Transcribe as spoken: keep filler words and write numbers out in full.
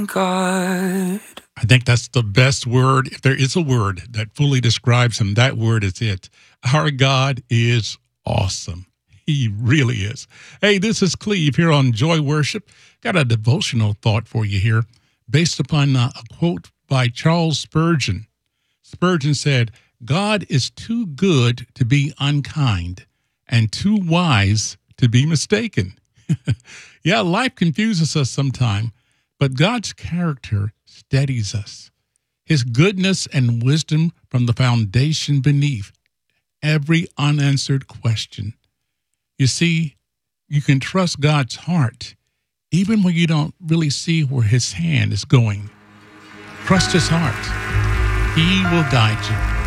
God. I think that's the best word. If there is a word that fully describes him, that word is it. Our God is awesome. He really is. Hey, this is Cleve here on Joy Worship. Got a devotional thought for you here based upon uh, a quote by Charles Spurgeon. Spurgeon said, "God is too good to be unkind and too wise to be mistaken." Yeah, life confuses us sometimes, but God's character steadies us. His goodness and wisdom from the foundation beneath every unanswered question. You see, you can trust God's heart even when you don't really see where his hand is going. Trust his heart. He will guide you.